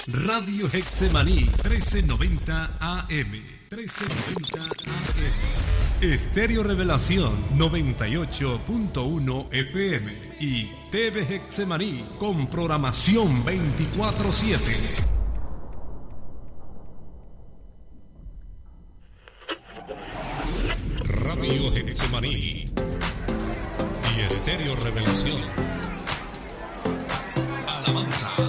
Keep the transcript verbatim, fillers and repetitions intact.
Radio Hexemaní, trece noventa A M. trece noventa A M. Estéreo Revelación, noventa y ocho punto uno F M. Y T V Hexemaní, con programación veinticuatro siete. Radio Hexemaní y Estéreo Revelación. Alabanzas,